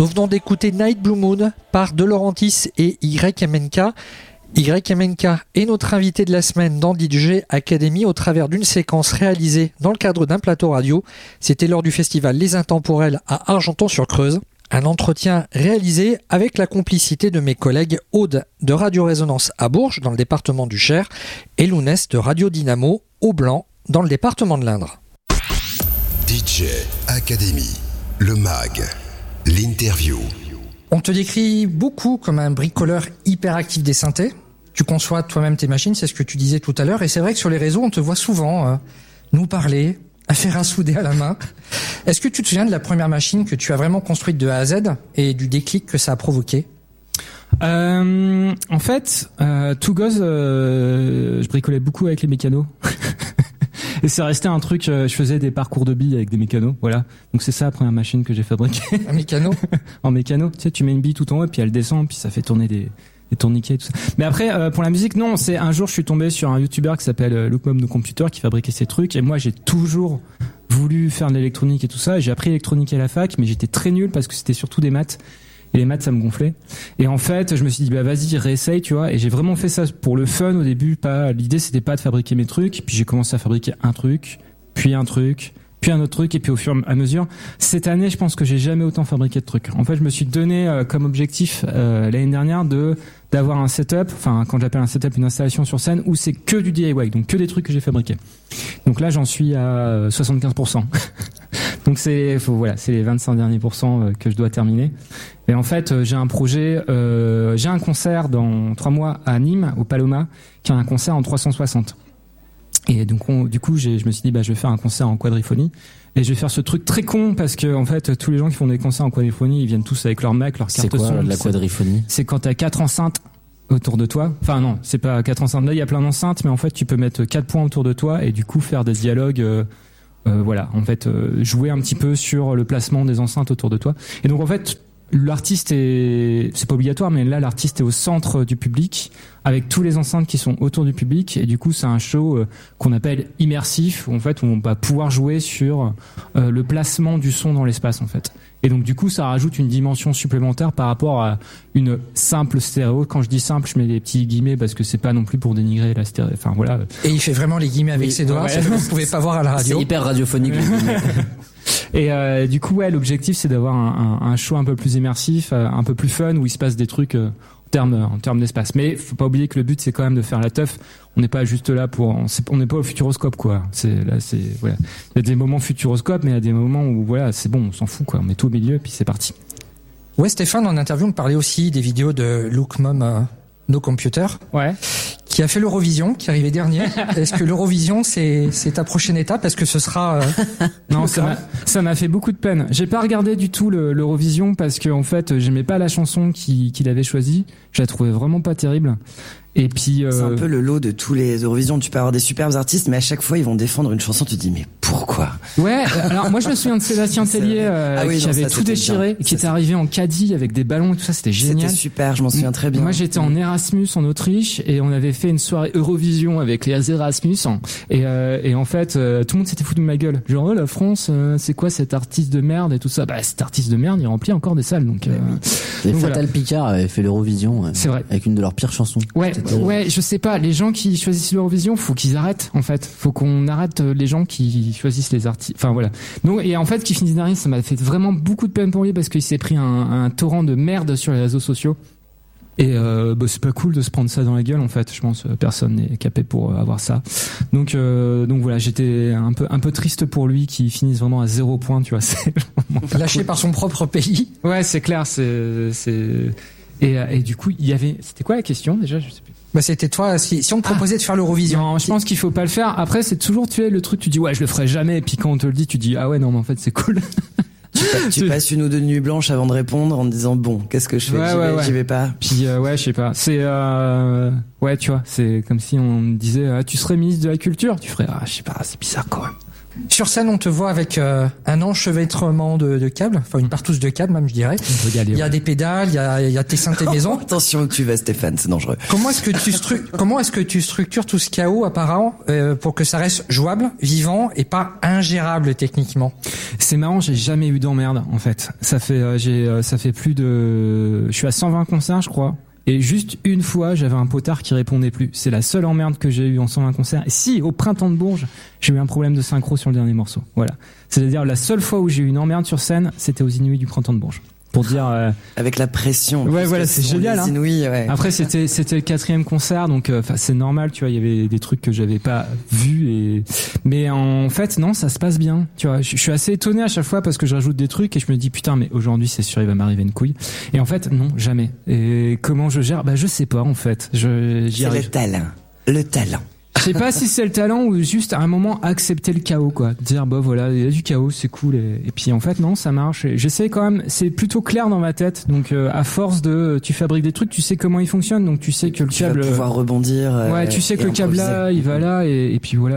Nous venons d'écouter Night Blue Moon par De Laurentiis et YMNK. YMNK est notre invité de la semaine dans DJ Academy au travers d'une séquence réalisée dans le cadre d'un plateau radio. C'était lors du festival Les Intemporels à Argenton-sur-Creuse. Un entretien réalisé avec la complicité de mes collègues Aude de Radio Résonance à Bourges dans le département du Cher et Lounès de Radio Dynamo au Blanc dans le département de l'Indre. DJ Academy, le mag, l'interview. On te décrit beaucoup comme un bricoleur hyperactif des synthés. Tu conçois toi-même tes machines, c'est ce que tu disais tout à l'heure. Et c'est vrai que sur les réseaux, on te voit souvent nous parler, à faire un soudé à la main. Est-ce que tu te souviens de la première machine que tu as vraiment construite de A à Z et du déclic que ça a provoqué ? En fait, tout gosse, je bricolais beaucoup avec les mécanos. Et c'est resté un truc, je faisais des parcours de billes avec des mécanos, voilà. Donc c'est ça la première machine que j'ai fabriquée. Un mécano ? En mécano, tu sais, tu mets une bille tout en haut, puis elle descend, puis ça fait tourner des tourniquets et tout ça. Mais après, pour la musique, non, c'est un jour je suis tombé sur un YouTuber qui s'appelle Look Mom No Computer qui fabriquait ces trucs, et moi j'ai toujours voulu faire de l'électronique et tout ça. J'ai appris l'électronique à la fac, mais j'étais très nul parce que c'était surtout des maths. Et les maths, ça me gonflait. Et en fait, je me suis dit, bah vas-y, réessaye, tu vois. Et j'ai vraiment fait ça pour le fun au début. L'idée, c'était pas de fabriquer mes trucs. Puis j'ai commencé à fabriquer un truc, puis un truc, puis un autre truc. Et puis au fur et à mesure, cette année, je pense que j'ai jamais autant fabriqué de trucs. En fait, je me suis donné comme objectif l'année dernière d'avoir un setup, enfin quand j'appelle un setup, une installation sur scène où c'est que du DIY, donc que des trucs que j'ai fabriqués. Donc là, j'en suis à 75%. Donc c'est les 25 derniers pourcents que je dois terminer. Et en fait, j'ai un projet, j'ai un concert dans 3 mois à Nîmes, au Paloma, qui a un concert en 360. Et donc du coup, je me suis dit, je vais faire un concert en quadriphonie. Et je vais faire ce truc très con parce que en fait, tous les gens qui font des concerts en quadriphonie, ils viennent tous avec leur Mac, leur carte son. C'est quoi la quadriphonie ? C'est quand t'as 4 enceintes autour de toi. Enfin non, c'est pas 4 enceintes. Là, il y a plein d'enceintes, mais en fait, tu peux mettre 4 points autour de toi et du coup faire des dialogues. Voilà, en fait, jouer un petit peu sur le placement des enceintes autour de toi. Et donc en fait, l'artiste c'est pas obligatoire, mais là l'artiste est au centre du public avec tous les enceintes qui sont autour du public, et du coup c'est un show qu'on appelle immersif, où on va pouvoir jouer sur le placement du son dans l'espace en fait. Et donc du coup ça rajoute une dimension supplémentaire par rapport à une simple stéréo. Quand je dis simple, je mets des petits guillemets parce que c'est pas non plus pour dénigrer la stéréo. Enfin voilà. Et il fait vraiment les guillemets avec ses doigts. Ouais. Vous pouvez pas voir à la radio. C'est hyper radiophonique. Et du coup, l'objectif c'est d'avoir un show un peu plus immersif, un peu plus fun, où il se passe des trucs en termes d'espace. Mais faut pas oublier que le but c'est quand même de faire la teuf. On n'est pas juste là on n'est pas au futuroscope quoi. Voilà. Il y a des moments futuroscope, mais il y a des moments où voilà, c'est bon, on s'en fout quoi. On met tout au milieu et puis c'est parti. Ouais, Stéphane, en interview, me parlait aussi des vidéos de Look Mom No Computer. Ouais. Qui a fait l'Eurovision, qui est arrivé dernier. Est-ce que l'Eurovision, c'est ta prochaine étape ? Est-ce que ce sera... Non, ça m'a fait beaucoup de peine. J'ai pas regardé du tout l'Eurovision parce que en fait, j'aimais pas la chanson qu'il avait choisie. Je la trouvais vraiment pas terrible. Et puis c'est un peu le lot de tous les Eurovisions. Tu peux avoir des superbes artistes, mais à chaque fois ils vont défendre une chanson. Tu te dis mais pourquoi ? Ouais. Alors moi je me souviens de Sébastien Tellier qui avait tout déchiré, qui était arrivé en caddie avec des ballons et tout ça. C'était génial. C'était super. Je m'en souviens très bien. Moi j'étais en Erasmus en Autriche et on avait fait une soirée Eurovision avec les Erasmus et en fait tout le monde s'était foutu de ma gueule. Genre la France, c'est quoi cet artiste de merde et tout ça. Cet artiste de merde il remplit encore des salles donc. Les Fatal Picard avaient fait l'Eurovision. C'est vrai. Avec une de leurs pires chansons. Ouais, je sais pas. Les gens qui choisissent l'Eurovision, faut qu'ils arrêtent. En fait, faut qu'on arrête les gens qui choisissent les artistes. Enfin voilà. Donc et en fait, qui finit dernier, ça m'a fait vraiment beaucoup de peine pour lui parce qu'il s'est pris un torrent de merde sur les réseaux sociaux. Et c'est pas cool de se prendre ça dans la gueule en fait. Je pense personne n'est capé pour avoir ça. Donc voilà, j'étais un peu triste pour lui qui finisse vraiment à 0 point. Tu vois, c'est lâché par son propre pays. Ouais, c'est clair. Et du coup, c'était quoi la question déjà ? Je sais plus. C'était toi, si on te proposait de faire l'Eurovision. Non, je pense qu'il faut pas le faire. Après, c'est toujours, le truc, tu dis, ouais, je le ferai jamais. Et puis quand on te le dit, tu dis, ah ouais, non, mais en fait, c'est cool. Tu passes 1 ou 2 nuits blanches avant de répondre en te disant, bon, qu'est-ce que je fais ? J'y vais pas. Puis, je sais pas. C'est, ouais, tu vois, c'est comme si on me disait, tu serais ministre de la Culture. Tu ferais, je sais pas, c'est bizarre quand même. Sur scène, on te voit avec un enchevêtrement de câbles, enfin une partouze de câbles même, je dirais. Il y a des pédales, il y a tes synthés maison. Attention où tu vas, Stéphane, c'est dangereux. Comment est-ce que tu structures tout ce chaos apparent pour que ça reste jouable, vivant et pas ingérable techniquement? C'est marrant, j'ai jamais eu d'emmerde en fait. Ça fait plus de, je suis à 120 concerts, je crois. Et juste une fois, j'avais un potard qui répondait plus. C'est la seule emmerde que j'ai eue en 120 concerts. Et si, au Printemps de Bourges, j'ai eu un problème de synchro sur le dernier morceau. Voilà. C'est-à-dire, la seule fois où j'ai eu une emmerde sur scène, c'était aux Inuits du Printemps de Bourges. Pour dire, avec la pression. Ouais, voilà, c'est génial, hein. Inouïs, ouais. Après, c'était le 4e concert, donc, c'est normal, tu vois, il y avait des trucs que j'avais pas vus mais en fait, non, ça se passe bien, tu vois. Je suis assez étonné à chaque fois parce que je rajoute des trucs et je me dis, putain, mais aujourd'hui, c'est sûr, il va m'arriver une couille. Et en fait, non, jamais. Et comment je gère? Bah, je sais pas, en fait. J'y arrive. C'est le talent. Le talent. Je sais pas si c'est le talent ou juste à un moment accepter le chaos, quoi. Dire, bah voilà, il y a du chaos, c'est cool. Et puis en fait, non, ça marche. Et j'essaie quand même, c'est plutôt clair dans ma tête. Donc à forse tu fabriques des trucs, tu sais comment ils fonctionnent. Donc tu sais que le câble. Tu vas pouvoir rebondir. Ouais, tu sais que le câble là, il va là. Et puis voilà,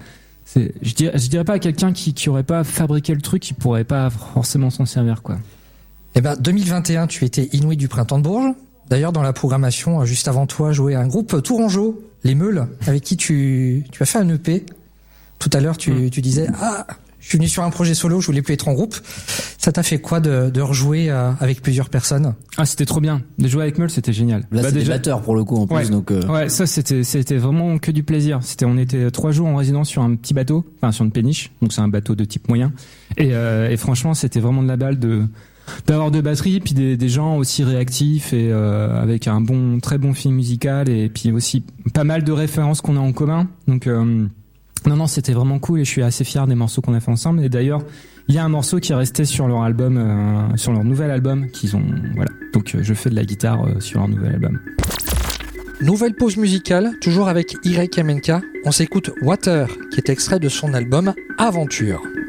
je dirais pas à quelqu'un qui aurait pas fabriqué le truc, qui pourrait pas forcément s'en servir, quoi. Eh ben, 2021, tu étais Inuit du Printemps de Bourges. D'ailleurs, dans la programmation, juste avant toi, jouait un groupe tourangeau, Les Meules, avec qui tu as fait un EP. Tout à l'heure, tu disais, je suis venu sur un projet solo, je voulais plus être en groupe. Ça t'a fait quoi de rejouer avec plusieurs personnes? Ah, c'était trop bien. De jouer avec Meul, c'était génial. Là, c'était déjà batteur pour le coup, en plus, ouais. donc. Ouais, ça, c'était vraiment que du plaisir. On était 3 jours en résidence sur un petit bateau, enfin, sur une péniche. Donc, c'est un bateau de type moyen. Et franchement, c'était vraiment de la balle d'avoir deux batteries, puis des gens aussi réactifs et avec un très bon film musical, et puis aussi pas mal de références qu'on a en commun. Donc non, c'était vraiment cool et je suis assez fier des morceaux qu'on a fait ensemble. Et d'ailleurs, il y a un morceau qui est resté sur leur album, sur leur nouvel album qu'ils ont. Voilà. Donc je fais de la guitare sur leur nouvel album. Nouvelle pause musicale, toujours avec Irek Amenka. On s'écoute Water, qui est extrait de son album Aventure.